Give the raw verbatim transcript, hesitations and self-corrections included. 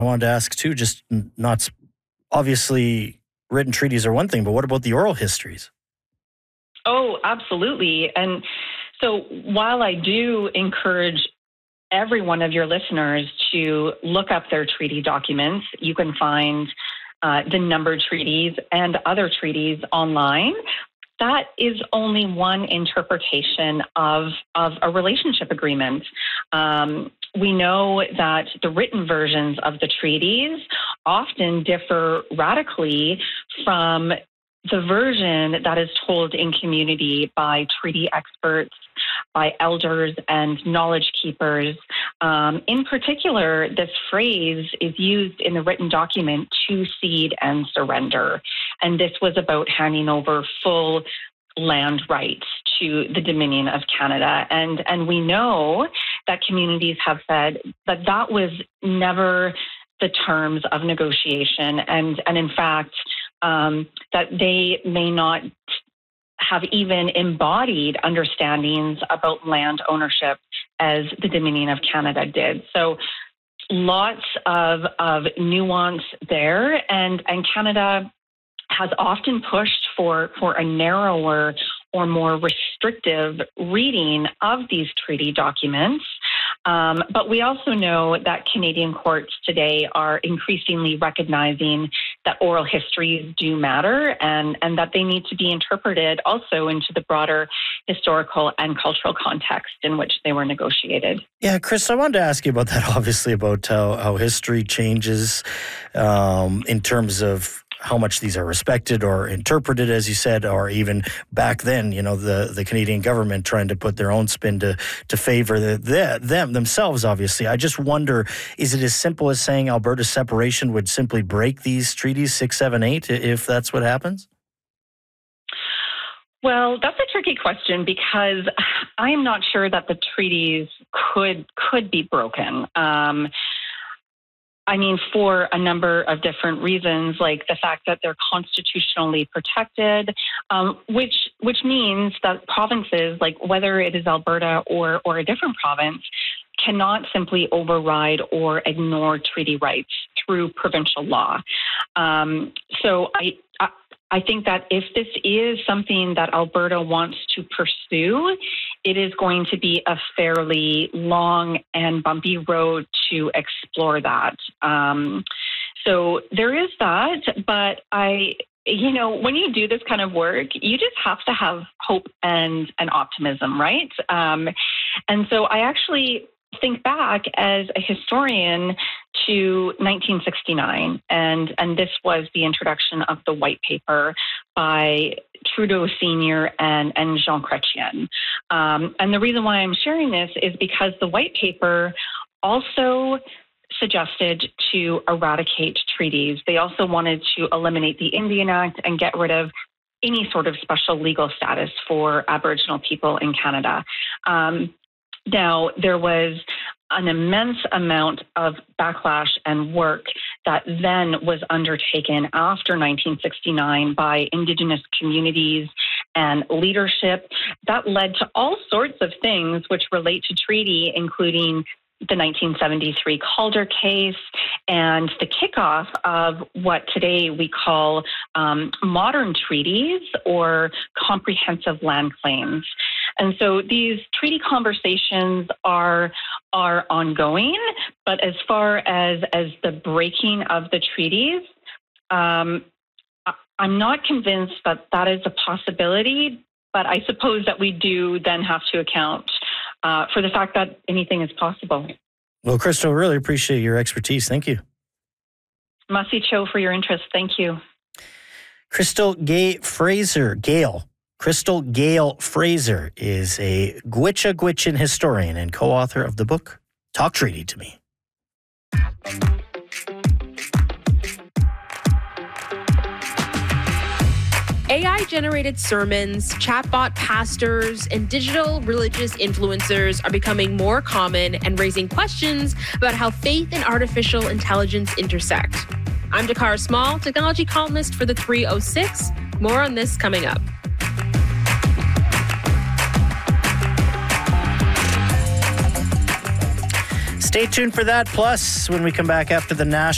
I wanted to ask too, just not obviously written treaties are one thing, but what about the oral histories? Oh, absolutely. And so while I do encourage every one of your listeners to look up their treaty documents, you can find uh, the numbered treaties and other treaties online. That is only one interpretation of, of a relationship agreement. Um, we know that the written versions of the treaties often differ radically from the version that is told in community by treaty experts, by elders and knowledge keepers. Um, in particular, this phrase is used in the written document, to cede and surrender. And this was about handing over full land rights to the Dominion of Canada. And, and we know that communities have said that that was never the terms of negotiation. And, and in fact, um, that they may not have even embodied understandings about land ownership as the Dominion of Canada did. So lots of, of nuance there, and, and Canada has often pushed for, for a narrower or more restrictive reading of these treaty documents. Um, but we also know that Canadian courts today are increasingly recognizing that oral histories do matter, and, and that they need to be interpreted also into the broader historical and cultural context in which they were negotiated. Yeah, Chris, I wanted to ask you about that, obviously, about how, how history changes um, in terms of how much these are respected or interpreted, as you said, or even back then, you know, the, the Canadian government trying to put their own spin to to favor the, the, them themselves, obviously. I just wonder, is it as simple as saying Alberta's separation would simply break these treaties, six, seven, eight, if that's what happens? Well, that's a tricky question, because I am not sure that the treaties could could be broken. Um, I mean, for a number of different reasons, like the fact that they're constitutionally protected, um, which which means that provinces, like whether it is Alberta or, or a different province, cannot simply override or ignore treaty rights through provincial law. Um, so I, I I think that if this is something that Alberta wants to pursue, it is going to be a fairly long and bumpy road to explore that. Um, so there is that, but I, you know, when you do this kind of work, you just have to have hope and, and optimism, right? Um, and so I actually think back as a historian to nineteen sixty-nine, and, and this was the introduction of the white paper by Trudeau Senior and, and Jean Chrétien. Um, and the reason why I'm sharing this is because the white paper also suggested to eradicate treaties. They also wanted to eliminate the Indian Act and get rid of any sort of special legal status for Aboriginal people in Canada. Um, Now, there was an immense amount of backlash and work that then was undertaken after nineteen sixty-nine by Indigenous communities and leadership that led to all sorts of things which relate to treaty, including the nineteen seventy-three Calder case and the kickoff of what today we call um, modern treaties or comprehensive land claims. And so these treaty conversations are are ongoing, but as far as, as the breaking of the treaties, um, I'm not convinced that that is a possibility, but I suppose that we do then have to account uh, for the fact that anything is possible. Well, Crystal, really appreciate your expertise. Thank you. Masi Cho for your interest. Thank you. Crystal Gay Fraser, Gale. Crystal Gale Fraser is a Gwich'in Gwich'in historian and co-author of the book, Talk Treaty to Me. A I-generated sermons, chatbot pastors, and digital religious influencers are becoming more common and raising questions about how faith and artificial intelligence intersect. I'm Dakar Small, technology columnist for the three oh six. More on this coming up. Stay tuned for that. Plus, when we come back after the national